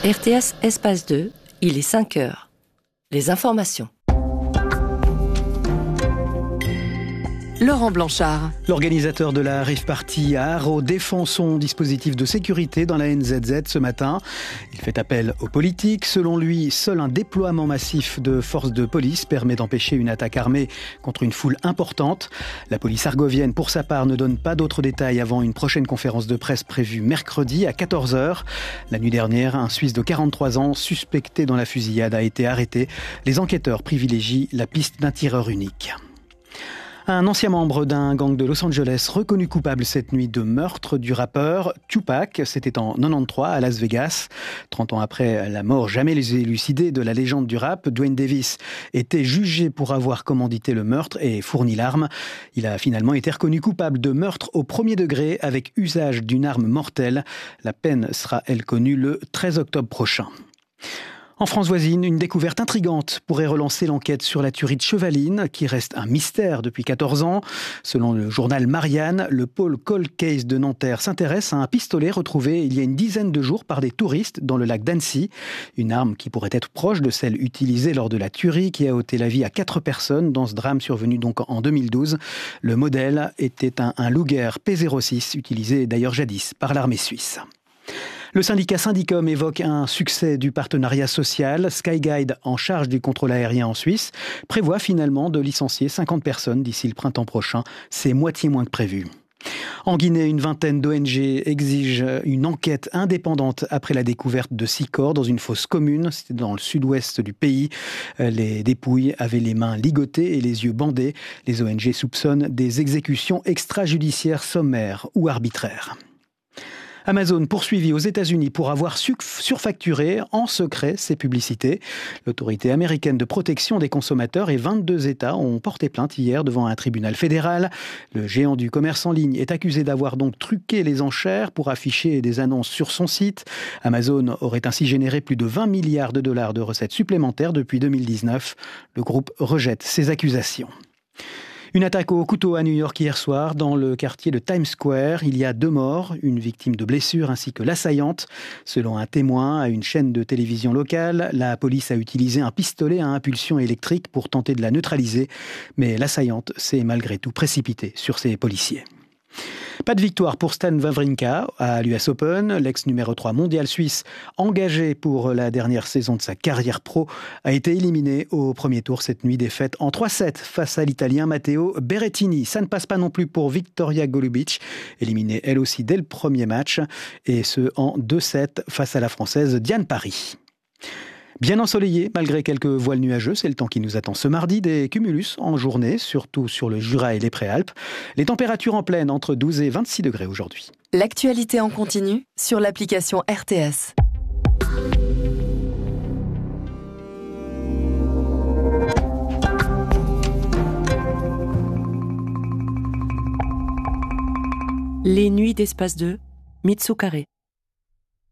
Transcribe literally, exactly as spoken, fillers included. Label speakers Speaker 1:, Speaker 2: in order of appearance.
Speaker 1: R T S Espace deux, il est cinq heures. Les informations.
Speaker 2: Laurent Blanchard.
Speaker 3: L'organisateur de la rave party à Haro défend son dispositif de sécurité dans la N Z Z ce matin. Il fait appel aux politiques. Selon lui, seul un déploiement massif de forces de police permet d'empêcher une attaque armée contre une foule importante. La police argovienne, pour sa part, ne donne pas d'autres détails avant une prochaine conférence de presse prévue mercredi à quatorze heures. La nuit dernière, un Suisse de quarante-trois ans, suspecté dans la fusillade, a été arrêté. Les enquêteurs privilégient la piste d'un tireur unique. Un ancien membre d'un gang de Los Angeles reconnu coupable cette nuit de meurtre du rappeur Tupac. C'était en quatre-vingt-treize à Las Vegas. trente ans après la mort jamais élucidée de la légende du rap, Duane Davis était jugé pour avoir commandité le meurtre et fourni l'arme. Il a finalement été reconnu coupable de meurtre au premier degré avec usage d'une arme mortelle. La peine sera, elle, connue le treize octobre prochain. En France voisine, une découverte intrigante pourrait relancer l'enquête sur la tuerie de Chevaline, qui reste un mystère depuis quatorze ans. Selon le journal Marianne, le pôle Cold Case de Nanterre s'intéresse à un pistolet retrouvé il y a une dizaine de jours par des touristes dans le lac d'Annecy. Une arme qui pourrait être proche de celle utilisée lors de la tuerie qui a ôté la vie à quatre personnes dans ce drame survenu donc en deux mille douze. Le modèle était un, un Luger P zéro six, utilisé d'ailleurs jadis par l'armée suisse. Le syndicat Syndicom évoque un succès du partenariat social. Skyguide, en charge du contrôle aérien en Suisse, prévoit finalement de licencier cinquante personnes d'ici le printemps prochain. C'est moitié moins que prévu. En Guinée, une vingtaine d'O N G exigent une enquête indépendante après la découverte de six corps dans une fosse commune. C'était dans le sud-ouest du pays. Les dépouilles avaient les mains ligotées et les yeux bandés. Les O N G soupçonnent des exécutions extrajudiciaires sommaires ou arbitraires. Amazon poursuivi aux États-Unis pour avoir surfacturé en secret ses publicités. L'autorité américaine de protection des consommateurs et vingt-deux États ont porté plainte hier devant un tribunal fédéral. Le géant du commerce en ligne est accusé d'avoir donc truqué les enchères pour afficher des annonces sur son site. Amazon aurait ainsi généré plus de vingt milliards de dollars de recettes supplémentaires depuis deux mille dix-neuf. Le groupe rejette ces accusations. Une attaque au couteau à New York hier soir, dans le quartier de Times Square. Il y a deux morts, une victime de blessure ainsi que l'assaillante. Selon un témoin à une chaîne de télévision locale, la police a utilisé un pistolet à impulsion électrique pour tenter de la neutraliser. Mais l'assaillante s'est malgré tout précipitée sur ses policiers. Pas de victoire pour Stan Wawrinka à l'U S Open. L'ex-numéro trois mondial suisse, engagé pour la dernière saison de sa carrière pro, a été éliminé au premier tour cette nuit. Défaite en trois sept face à l'Italien Matteo Berrettini. Ça ne passe pas non plus pour Victoria Golubic, éliminée elle aussi dès le premier match, et ce en deux sept face à la Française Diane Parry. Bien ensoleillé, malgré quelques voiles nuageux, c'est le temps qui nous attend ce mardi. Des cumulus en journée, surtout sur le Jura et les Préalpes. Les températures en pleine entre douze et vingt-six degrés aujourd'hui.
Speaker 2: L'actualité en continu sur l'application R T S.
Speaker 1: Les nuits d'Espace deux, Mitsu Carré.